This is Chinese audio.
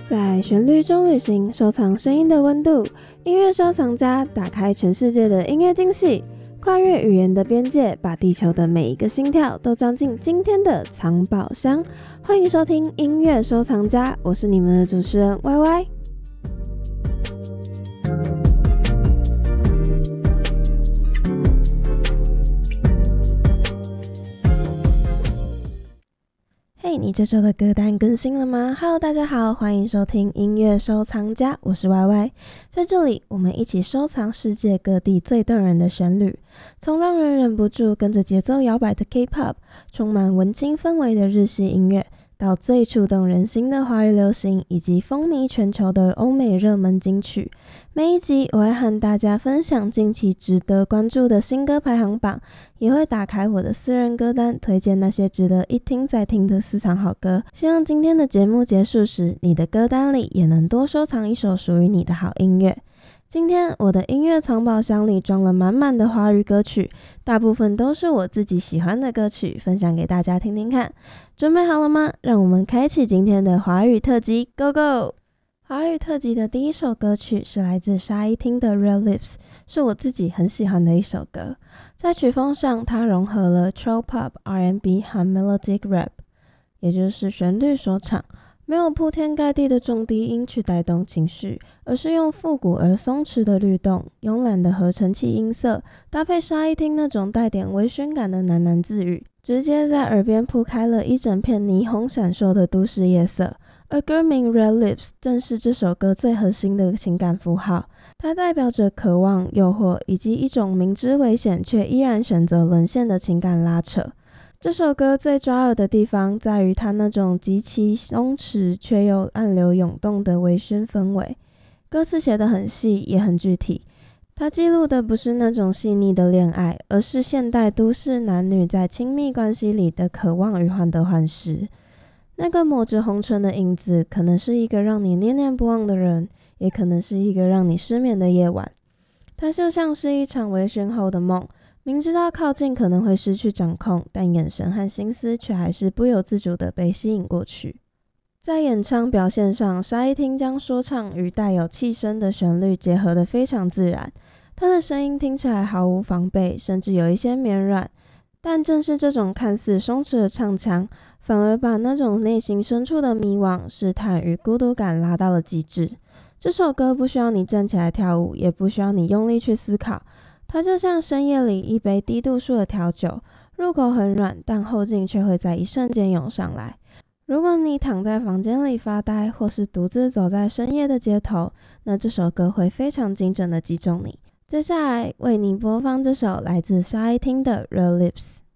在旋律中旅行，收藏声音的温度。音乐收藏家打开全世界的音乐惊喜，跨越语言的边界，把地球的每一个心跳都装进今天的藏宝箱。欢迎收听音乐收藏家，我是你们的主持人 YY。嘿，你这周的歌单更新了吗？ Hello， 大家好，欢迎收听音乐收藏家，我是 YY。 在这里，我们一起收藏世界各地最动人的旋律，从让人忍不住跟着节奏摇摆的 K-pop， 充满文青氛围的日系音乐，到最触动人心的华语流行，以及风靡全球的欧美热门金曲。每一集我会和大家分享近期值得关注的新歌排行榜，也会打开我的私人歌单，推荐那些值得一听再听的私藏好歌。希望今天的节目结束时，你的歌单里也能多收藏一首属于你的好音乐。今天我的音乐藏宝箱里装了满满的华语歌曲，大部分都是我自己喜欢的歌曲，分享给大家听听看。准备好了吗？让我们开启今天的华语特辑 ，Go Go！ 华语特辑的第一首歌曲是来自沙依汀的 Red Lips， 是我自己很喜欢的一首歌。在曲风上，它融合了 Chill Pop、R&B 和 Melodic Rap， 也就是旋律说唱，没有铺天盖地的重低音去带动情绪，而是用复古而松弛的律动、慵懒的合成器音色，搭配沙依汀那种带点微醺感的喃喃自语，直接在耳边铺开了一整片霓虹闪烁的都市夜色。而歌名 Red Lips 正是这首歌最核心的情感符号，它代表着渴望、诱惑以及一种明知危险却依然选择沦陷的情感拉扯。这首歌最抓耳的地方在于它那种极其松弛却又暗流涌动的微醺氛围，歌词写得很细也很具体。它记录的不是那种细腻的恋爱，而是现代都市男女在亲密关系里的渴望与患得患失。那个抹着红唇的影子，可能是一个让你念念不忘的人，也可能是一个让你失眠的夜晚。它就像是一场微醺后的梦，明知道靠近可能会失去掌控，但眼神和心思却还是不由自主地被吸引过去。在演唱表现上，沙依汀将说唱与带有气声的旋律结合得非常自然，她的声音听起来毫无防备，甚至有一些绵软。但正是这种看似松弛的唱腔，反而把那种内心深处的迷惘、试探与孤独感拉到了极致。这首歌不需要你站起来跳舞，也不需要你用力去思考，它就像深夜里一杯低度数的调酒，入口很软，但后劲却会在一瞬间涌上来。如果你躺在房间里发呆，或是独自走在深夜的街头，那这首歌会非常精准地击中你。接下来为你播放这首来自沙依汀的 Red Lips。